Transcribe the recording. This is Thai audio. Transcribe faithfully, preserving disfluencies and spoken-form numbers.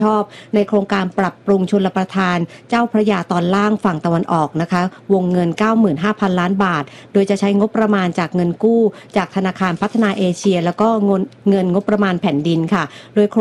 ชอบในโครงการปรับปรุงชลประทานเจ้าพระยาตอนล่างฝั่งตะวันออกนะคะวงเงิน เก้าหมื่นห้าพัน ล้านบาทโดยจะใช้งบประมาณจากเงินกู้จากธนาคารพัฒนาเอเชียแล้วก็เงินเงินงบประมาณแผ่นดินค่ะโดย